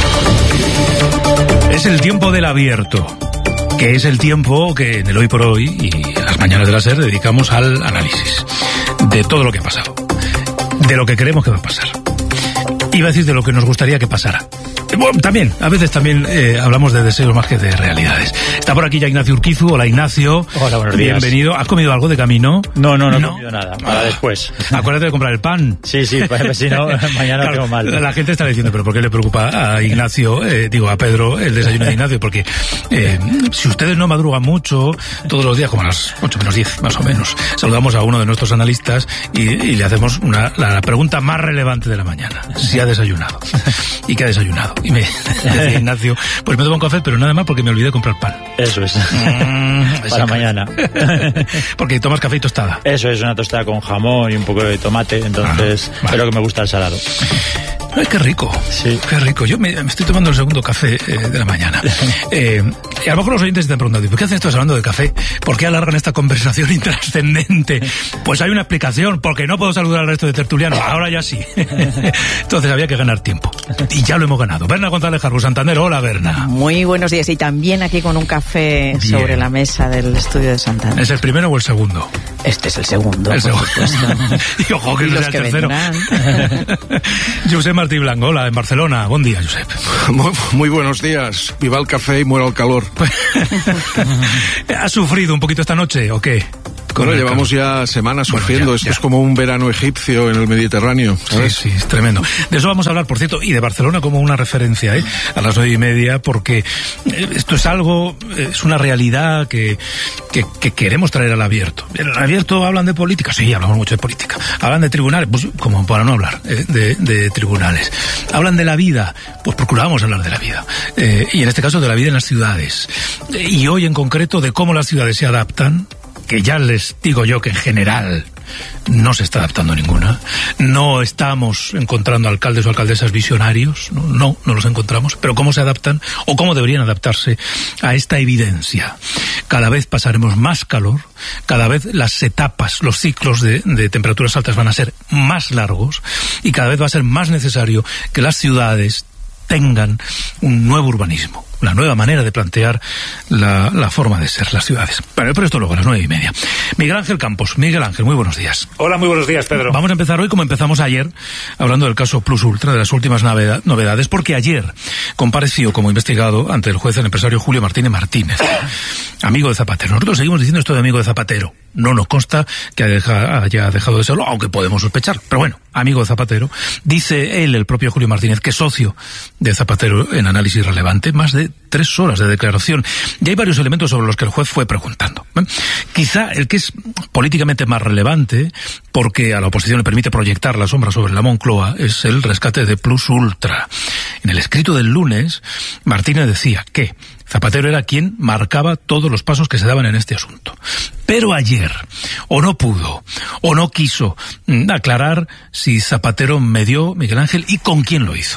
Es el tiempo del abierto, que es el tiempo que en el hoy por hoy y en las mañanas de la SER dedicamos al análisis de todo lo que ha pasado, de lo que creemos que va a pasar. Iba a decir de lo que nos gustaría que pasara. Bueno, también, a veces también eh, hablamos de deseos más que de realidades. Está por aquí ya Ignacio Urquizu. Hola, Ignacio. Hola, buenos días. Bienvenido. ¿Has comido algo de camino? No, no, no, no he comido nada. Para ah, después. Acuérdate de comprar el pan. Sí, sí, pues si no, mañana claro, tengo mal. La gente está diciendo, pero ¿por qué le preocupa a Ignacio, eh, digo, a Pedro, el desayuno de Ignacio? Porque eh, si ustedes no madrugan mucho, todos los días, como a las ocho menos diez, más o menos, saludamos a uno de nuestros analistas y, y le hacemos una, la, la pregunta más relevante de la mañana. Si ha desayunado. ¿Y qué ha desayunado? Y me decía Ignacio, pues me tomo un café, pero nada más porque me olvidé de comprar pan. Eso es. Mm, para mañana. Porque tomas café y tostada. Eso es, una tostada con jamón y un poco de tomate, entonces, ah, vale. Pero que me gusta el salado. Ay, qué rico, sí. Qué rico. Yo me, me estoy tomando el segundo café eh, de la mañana. Eh, y a lo mejor los oyentes se están preguntando, ¿por qué hacen estos hablando de café? ¿Por qué alargan esta conversación intrascendente? Pues hay una explicación, porque no puedo saludar al resto de tertulianos. Ahora ya sí. Entonces había que ganar tiempo. Y ya lo hemos ganado. Berna González Jarbu, Santander. Hola, Berna. Muy buenos días. Y también aquí con un café Bien. sobre la mesa del estudio de Santander. ¿Es el primero o el segundo? Este es el segundo. El segundo. Y ojo que no sea el tercero. Josep Martí Blanco, hola, en Barcelona. Buen día, Josep. Muy, muy buenos días. Viva el café y muera el calor. ¿Has sufrido un poquito esta noche o qué? Bueno, llevamos ya semanas sufriendo. Bueno, ya, Esto ya. es como un verano egipcio en el Mediterráneo, ¿sabes? Sí, sí, es tremendo. De eso vamos a hablar, por cierto, y de Barcelona como una referencia, ¿eh? A las nueve y media, porque esto es algo, es una realidad que, que, que queremos traer al abierto. En el abierto hablan de política, sí, hablamos mucho de política. Hablan de tribunales, pues como para no hablar eh, de, de tribunales. Hablan de la vida, pues procuramos hablar de la vida. Eh, y en este caso de la vida en las ciudades. Eh, y hoy en concreto de cómo las ciudades se adaptan, que ya les digo yo que en general no se está adaptando ninguna. No estamos encontrando alcaldes o alcaldesas visionarios, no, no, no los encontramos, pero cómo se adaptan o cómo deberían adaptarse a esta evidencia. Cada vez pasaremos más calor, cada vez las etapas, los ciclos de, de temperaturas altas van a ser más largos y cada vez va a ser más necesario que las ciudades tengan un nuevo urbanismo, la nueva manera de plantear la, la forma de ser las ciudades. Bueno, pero esto luego a las nueve y media. Miguel Ángel Campos. Miguel Ángel, muy buenos días. Hola, muy buenos días, Pedro. Vamos a empezar hoy como empezamos ayer, hablando del caso Plus Ultra, de las últimas novedades, porque ayer compareció como investigado ante el juez el empresario Julio Martínez Martínez, amigo de Zapatero. Nosotros seguimos diciendo esto de amigo de Zapatero. No nos consta que haya dejado de serlo, aunque podemos sospechar. Pero bueno, amigo de Zapatero. Dice él, el propio Julio Martínez, que es socio de Zapatero en Análisis Relevante, más de tres horas de declaración. Y hay varios elementos sobre los que el juez fue preguntando. ¿Eh? Quizá el que es políticamente más relevante, porque a la oposición le permite proyectar la sombra sobre la Moncloa, es el rescate de Plus Ultra. En el escrito del lunes, Martínez decía que Zapatero era quien marcaba todos los pasos que se daban en este asunto. Pero ayer, o no pudo, o no quiso aclarar si Zapatero medió, Miguel Ángel, y con quién lo hizo.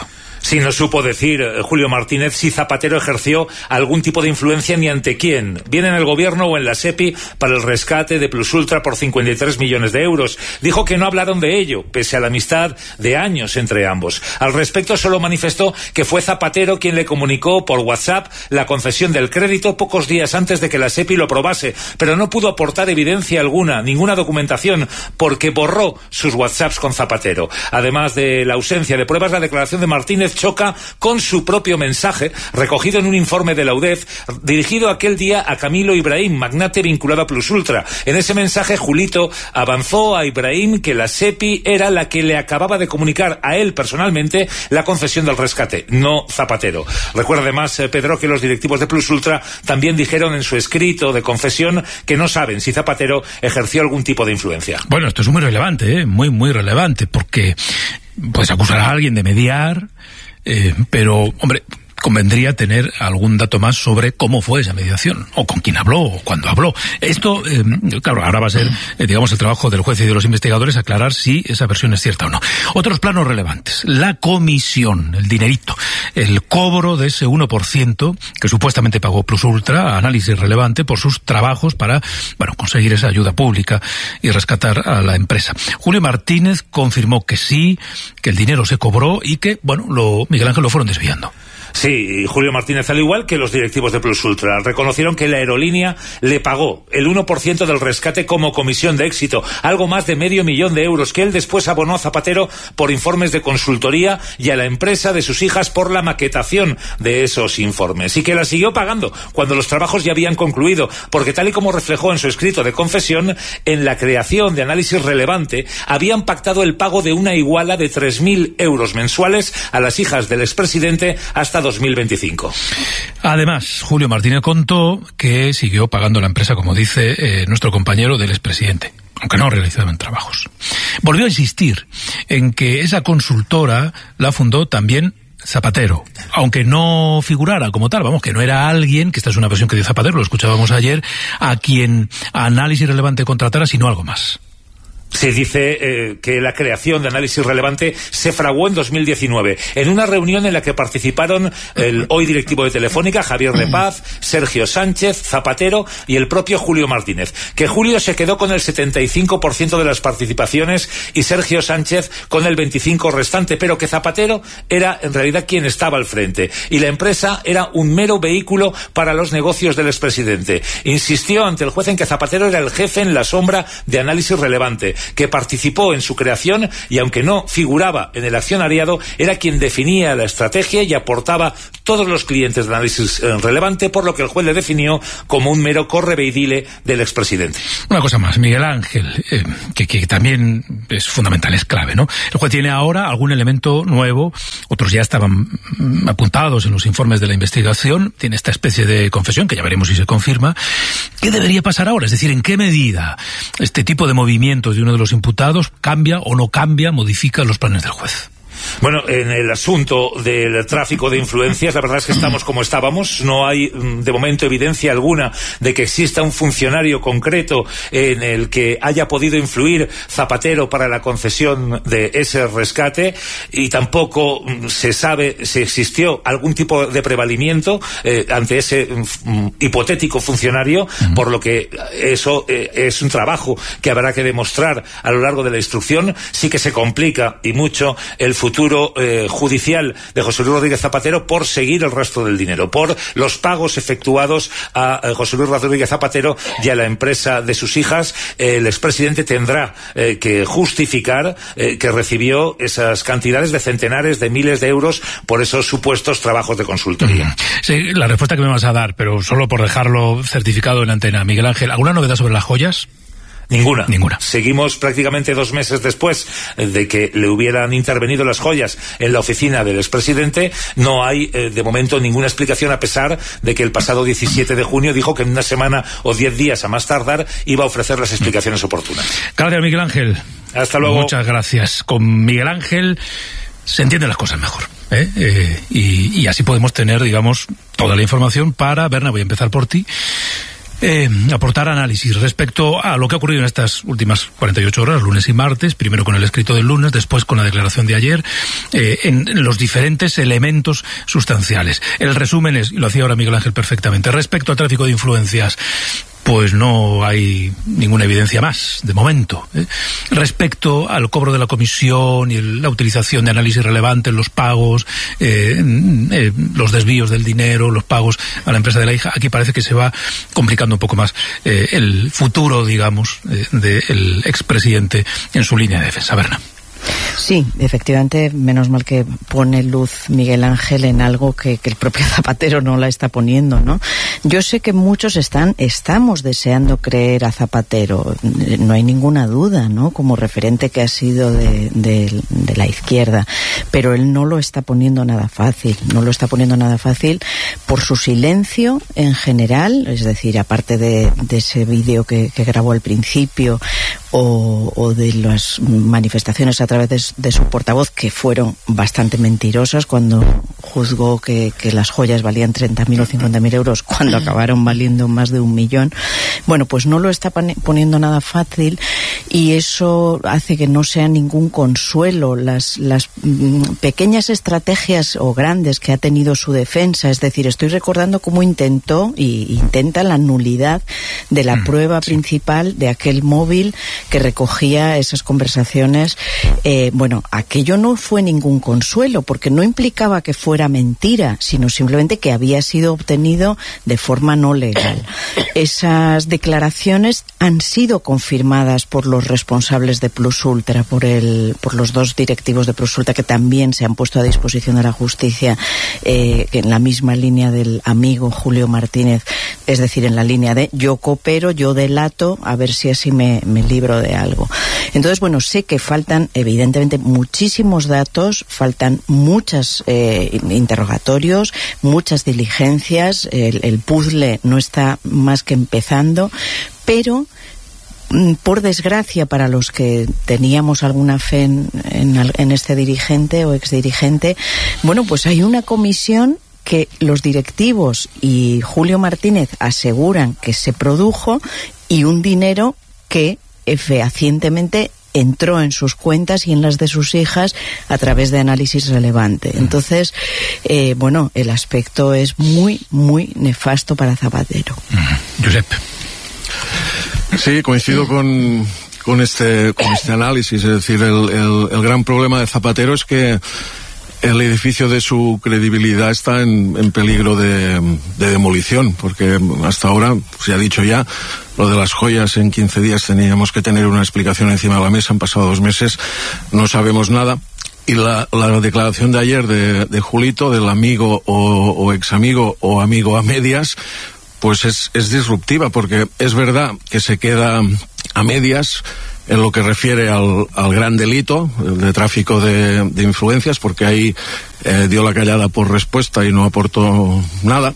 Sí, no supo decir eh, Julio Martínez si Zapatero ejerció algún tipo de influencia ni ante quién, bien en el gobierno o en la SEPI, para el rescate de Plusultra por cincuenta y tres millones de euros. Dijo que no hablaron de ello, pese a la amistad de años entre ambos. Al respecto, solo manifestó que fue Zapatero quien le comunicó por WhatsApp la concesión del crédito pocos días antes de que la SEPI lo aprobase, pero no pudo aportar evidencia alguna, ninguna documentación, porque borró sus WhatsApps con Zapatero. Además de la ausencia de pruebas, la declaración de Martínez choca con su propio mensaje, recogido en un informe de la U D E F, dirigido aquel día a Camilo Ibrahim, magnate vinculado a Plusultra. En ese mensaje, Julito avanzó a Ibrahim que la SEPI era la que le acababa de comunicar a él personalmente la concesión del rescate, no Zapatero. Recuerda además, eh, Pedro, que los directivos de Plusultra también dijeron en su escrito de confesión que no saben si Zapatero ejerció algún tipo de influencia. Bueno, esto es muy relevante, ¿eh? muy, muy relevante, porque puedes acusar a alguien de mediar, Eh, pero, hombre, convendría tener algún dato más sobre cómo fue esa mediación, o con quién habló, o cuándo habló. Esto, eh, claro, ahora va a ser, eh, digamos, el trabajo del juez y de los investigadores aclarar si esa versión es cierta o no. Otros planos relevantes: la comisión, el dinerito, el cobro de ese uno por ciento que supuestamente pagó Plusultra a Análisis Relevante por sus trabajos para, bueno, conseguir esa ayuda pública y rescatar a la empresa. Julio Martínez confirmó que sí, que el dinero se cobró y que, bueno, lo, Miguel Ángel, lo fueron desviando. Sí, Julio Martínez, al igual que los directivos de Plusultra, reconocieron que la aerolínea le pagó el uno por ciento del rescate como comisión de éxito, algo más de medio millón de euros, que él después abonó a Zapatero por informes de consultoría y a la empresa de sus hijas por la maquetación de esos informes, y que la siguió pagando cuando los trabajos ya habían concluido, porque tal y como reflejó en su escrito de confesión, en la creación de Análisis Relevante habían pactado el pago de una iguala de tres mil euros mensuales a las hijas del expresidente hasta dos mil veinticinco. Además, Julio Martínez contó que siguió pagando la empresa, como dice eh, nuestro compañero, del expresidente, aunque no realizaban trabajos. Volvió a insistir en que esa consultora la fundó también Zapatero, aunque no figurara como tal, vamos, que no era alguien, que esta es una versión que dio Zapatero, lo escuchábamos ayer, a quien Análisis Relevante contratara, sino algo más. Se dice eh, que la creación de Análisis Relevante se fraguó en dos mil diecinueve, en una reunión en la que participaron el hoy directivo de Telefónica, Javier de Paz, Sergio Sánchez, Zapatero y el propio Julio Martínez. Que Julio se quedó con el setenta y cinco por ciento de las participaciones y Sergio Sánchez con el veinticinco por ciento restante, pero que Zapatero era en realidad quien estaba al frente y la empresa era un mero vehículo para los negocios del expresidente. Insistió ante el juez en que Zapatero era el jefe en la sombra de Análisis Relevante, que participó en su creación y, aunque no figuraba en el accionariado, era quien definía la estrategia y aportaba todos los clientes de Análisis Relevante, por lo que el juez le definió como un mero correveidile del expresidente. Una cosa más, Miguel Ángel, eh, que, que también es fundamental, es clave, ¿no? El juez tiene ahora algún elemento nuevo, otros ya estaban apuntados en los informes de la investigación, tiene esta especie de confesión, que ya veremos si se confirma. ¿Qué debería pasar ahora? Es decir, ¿en qué medida este tipo de movimientos de uno de los imputados cambia o no cambia, modifica los planes del juez? Bueno, en el asunto del tráfico de influencias, la verdad es que estamos como estábamos. No hay, de momento, evidencia alguna de que exista un funcionario concreto en el que haya podido influir Zapatero para la concesión de ese rescate, y tampoco se sabe si existió algún tipo de prevalimiento eh, ante ese um, hipotético funcionario, uh-huh. por lo que eso eh, es un trabajo que habrá que demostrar a lo largo de la instrucción. Sí que se complica y mucho el futuro futuro eh, judicial de José Luis Rodríguez Zapatero por seguir el rastro del dinero, por los pagos efectuados a, a José Luis Rodríguez Zapatero y a la empresa de sus hijas. Eh, el expresidente tendrá eh, que justificar eh, que recibió esas cantidades de centenares de miles de euros por esos supuestos trabajos de consultoría. Sí, la respuesta que me vas a dar, pero solo por dejarlo certificado en antena. Miguel Ángel, ¿alguna novedad sobre las joyas? Ninguna. Ninguna. Seguimos prácticamente dos meses después de que le hubieran intervenido las joyas en la oficina del expresidente. No hay, eh, de momento, ninguna explicación, a pesar de que el pasado diecisiete de junio dijo que en una semana o diez días a más tardar iba a ofrecer las explicaciones oportunas. Gracias, Miguel Ángel. Hasta luego. Muchas gracias. Con Miguel Ángel se entienden las cosas mejor. ¿eh? Eh, y, y así podemos tener, digamos, toda la información para... Berna, voy a empezar por ti. eh, aportar análisis respecto a lo que ha ocurrido en estas últimas cuarenta y ocho horas, lunes y martes, primero con el escrito del lunes, después con la declaración de ayer, eh, en los diferentes elementos sustanciales. El resumen es, y lo hacía ahora Miguel Ángel perfectamente, respecto al tráfico de influencias, pues no hay ninguna evidencia más, de momento. ¿eh? Respecto al cobro de la comisión y el, la utilización de análisis relevantes, los pagos, eh, eh, los desvíos del dinero, los pagos a la empresa de la hija, aquí parece que se va complicando un poco más eh, el futuro, digamos, eh, del expresidente en su línea de defensa. Berna. Sí, efectivamente, menos mal que pone luz Miguel Ángel en algo que, que el propio Zapatero no la está poniendo, ¿no? Yo sé que muchos están, estamos deseando creer a Zapatero, no hay ninguna duda, ¿no? Como referente que ha sido de, de, de la izquierda, pero él no lo está poniendo nada fácil, no lo está poniendo nada fácil por su silencio en general, es decir, aparte de, de ese vídeo que, que grabó al principio, o, o de las manifestaciones a través de, de su portavoz, que fueron bastante mentirosas cuando juzgó que, que las joyas valían treinta mil o cincuenta mil euros cuando acabaron valiendo más de un millón. Bueno, pues no lo está poniendo nada fácil y eso hace que no sea ningún consuelo las, las mm, pequeñas estrategias o grandes que ha tenido su defensa. Es decir, estoy recordando cómo intentó y intenta la nulidad de la mm, prueba sí. principal de aquel móvil que recogía esas conversaciones. Eh, bueno, aquello no fue ningún consuelo porque no implicaba que fuera mentira, sino simplemente que había sido obtenido de forma no legal. Esas declaraciones han sido confirmadas por los responsables de Plus Ultra, por el, por los dos directivos de Plus Ultra que también se han puesto a disposición de la justicia, eh, en la misma línea del amigo Julio Martínez, es decir, en la línea de yo coopero, yo delato, a ver si así me, me libro de algo. Entonces, bueno, sé que faltan evidentemente muchísimos datos, faltan muchos eh, interrogatorios, muchas diligencias, el, el puzzle no está más que empezando, pero por desgracia para los que teníamos alguna fe en, en, en este dirigente o exdirigente, bueno, pues hay una comisión que los directivos y Julio Martínez aseguran que se produjo y un dinero que fehacientemente entró en sus cuentas y en las de sus hijas a través de análisis relevante. Entonces, eh, bueno, el aspecto es muy, muy nefasto para Zapatero. Mm. Josep. Sí, coincido con, con, este, con este análisis. Es decir, el, el, el gran problema de Zapatero es que el edificio de su credibilidad está en, en peligro de, de demolición, porque hasta ahora, se ha dicho ya, lo de las joyas en quince días teníamos que tener una explicación encima de la mesa, han pasado dos meses, no sabemos nada. Y la, la declaración de ayer de, de Julito, del amigo o, o examigo o amigo a medias, pues es, es disruptiva, porque es verdad que se queda a medias en lo que refiere al, al gran delito de tráfico de, de influencias, porque ahí eh, dio la callada por respuesta y no aportó nada,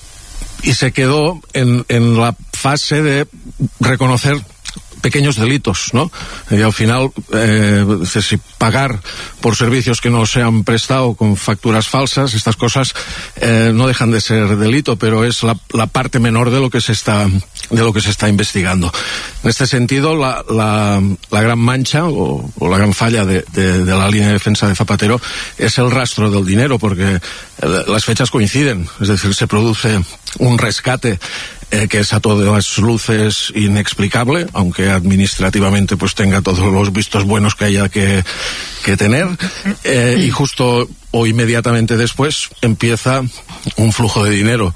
y se quedó en, en la fase de reconocer pequeños delitos, ¿no? Y al final, eh, si pagar por servicios que no se han prestado con facturas falsas, estas cosas eh, no dejan de ser delito, pero es la, la parte menor de lo que se está de lo que se está investigando. En este sentido, la, la, la gran mancha o, o la gran falla de, de, de la línea de defensa de Zapatero es el rastro del dinero, porque las fechas coinciden, es decir, se produce un rescate Eh, que es a todas luces inexplicable, aunque administrativamente pues tenga todos los vistos buenos que haya que, que tener, eh, y justo o inmediatamente después empieza un flujo de dinero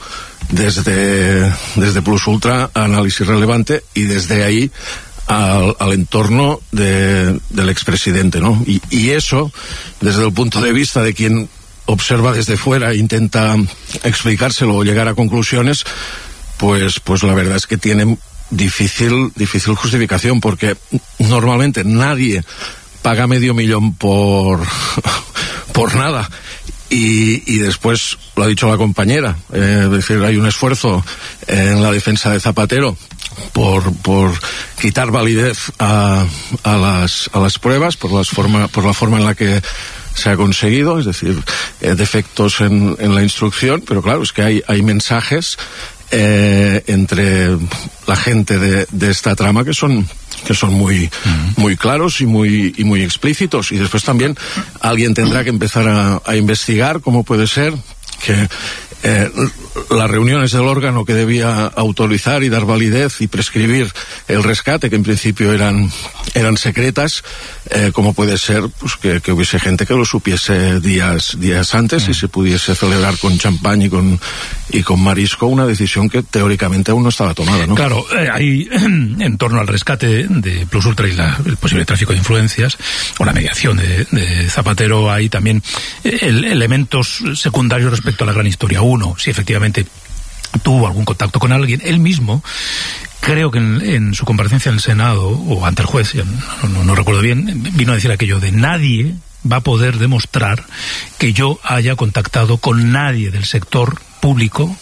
desde, desde Plus Ultra a análisis relevante y desde ahí al, al entorno de, del expresidente, ¿no? Y, y eso, desde el punto de vista de quien observa desde fuera e intenta explicárselo o llegar a conclusiones, pues pues la verdad es que tiene difícil difícil justificación, porque normalmente nadie paga medio millón por por nada y, y después, lo ha dicho la compañera, eh, es decir, hay un esfuerzo en la defensa de Zapatero por por quitar validez a, a las a las pruebas por las forma por la forma en la que se ha conseguido, es decir, eh, defectos en, en la instrucción, pero claro, es que hay hay mensajes eh, entre la gente de, de esta trama, que son que son muy uh-huh. muy claros y muy y muy explícitos. Y después también alguien tendrá que empezar a, a investigar cómo puede ser que eh, las reuniones del órgano que debía autorizar y dar validez y prescribir el rescate, que en principio eran eran secretas, eh, como puede ser pues que, que hubiese gente que lo supiese días días antes mm. y se pudiese celebrar con champán y con y con marisco una decisión que teóricamente aún no estaba tomada, ¿no? Claro, eh, hay en torno al rescate de Plus Ultra y la, el posible tráfico de influencias o la mediación de, de Zapatero, hay también el, elementos secundarios respecto a la gran historia. Uno, si efectivamente tuvo algún contacto con alguien, él mismo, creo que en, en su comparecencia en el Senado o ante el juez, no, no, no recuerdo bien, vino a decir aquello de: nadie va a poder demostrar que yo haya contactado con nadie del sector público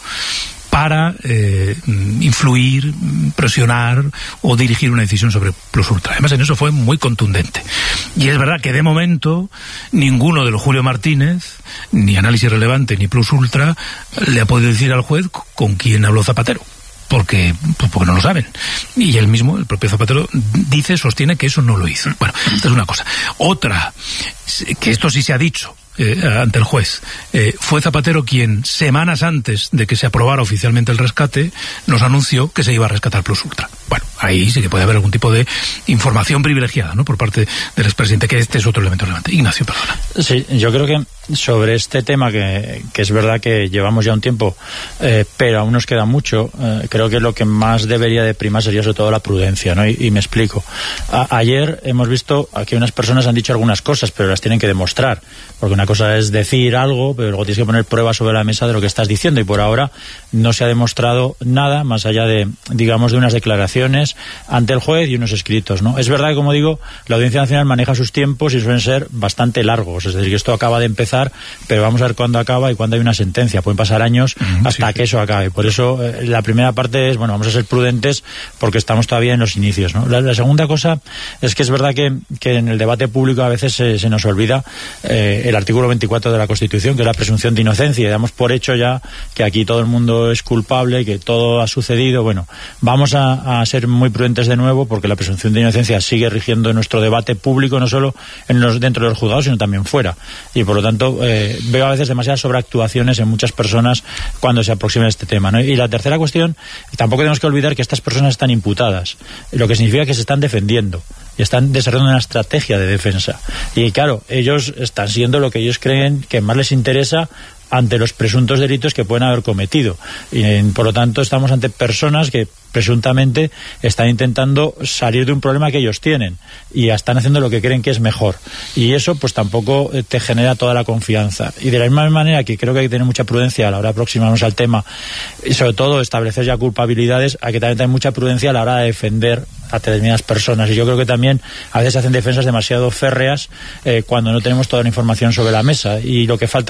para eh, influir, presionar o dirigir una decisión sobre Plus Ultra. Además, en eso fue muy contundente. Y es verdad que de momento ninguno de los Julio Martínez, ni Análisis Relevante ni Plus Ultra, le ha podido decir al juez con quién habló Zapatero. Porque, pues porque no lo saben. Y él mismo, el propio Zapatero, dice, sostiene que eso no lo hizo. Bueno, esta es una cosa. Otra, que esto sí se ha dicho eh, ante el juez, eh, fue Zapatero quien, semanas antes de que se aprobara oficialmente el rescate, nos anunció que se iba a rescatar Plus Ultra. Bueno, ahí sí que puede haber algún tipo de información privilegiada, ¿no?, por parte del expresidente, que este es otro elemento relevante. Ignacio, perdona. Sí, yo creo que sobre este tema, que, que es verdad que llevamos ya un tiempo, eh, pero aún nos queda mucho, eh, creo que lo que más debería de primar sería sobre todo la prudencia, ¿no? Y, y me explico. A, ayer hemos visto que unas personas han dicho algunas cosas, pero las tienen que demostrar, porque una cosa es decir algo, pero luego tienes que poner pruebas sobre la mesa de lo que estás diciendo, y por ahora no se ha demostrado nada más allá de, digamos, de unas declaraciones ante el juez y unos escritos, ¿no? Es verdad que, como digo, la Audiencia Nacional maneja sus tiempos y suelen ser bastante largos, es decir, que esto acaba de empezar, pero vamos a ver cuándo acaba y cuándo hay una sentencia. Pueden pasar años mm, hasta sí, que eso acabe. Por eso eh, la primera parte es, bueno, vamos a ser prudentes porque estamos todavía en los inicios, ¿no? La, la segunda cosa es que es verdad que, que en el debate público a veces se, se nos olvida eh, el artículo veinticuatro de la Constitución, que es la presunción de inocencia, y damos por hecho ya que aquí todo el mundo es culpable, que todo ha sucedido. Bueno, vamos a, a ser muy prudentes de nuevo, porque la presunción de inocencia sigue rigiendo nuestro debate público, no solo en los, dentro de los juzgados, sino también fuera. Y por lo tanto, eh, veo a veces demasiadas sobreactuaciones en muchas personas cuando se aproxima a este tema, ¿no? Y la tercera cuestión, tampoco tenemos que olvidar que estas personas están imputadas, lo que significa que se están defendiendo y están desarrollando una estrategia de defensa. Y claro, ellos están siendo lo que ellos creen que más les interesa ante los presuntos delitos que pueden haber cometido. Y por lo tanto estamos ante personas que presuntamente están intentando salir de un problema que ellos tienen y están haciendo lo que creen que es mejor, y eso pues tampoco te genera toda la confianza. Y de la misma manera que creo que hay que tener mucha prudencia a la hora de aproximarnos al tema, y sobre todo establecer ya culpabilidades, hay que también tener mucha prudencia a la hora de defender a determinadas personas. Y yo creo que también a veces se hacen defensas demasiado férreas eh, cuando no tenemos toda la información sobre la mesa, y lo que falta